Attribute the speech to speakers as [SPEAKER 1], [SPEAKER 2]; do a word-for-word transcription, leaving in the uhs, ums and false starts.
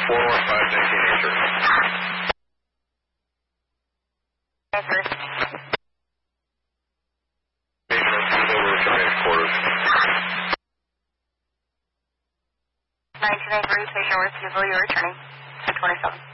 [SPEAKER 1] four one five, nineteen eighty-three.
[SPEAKER 2] nineteen eighty-three, Station West, Hillville, you're returning. ten twenty-seven.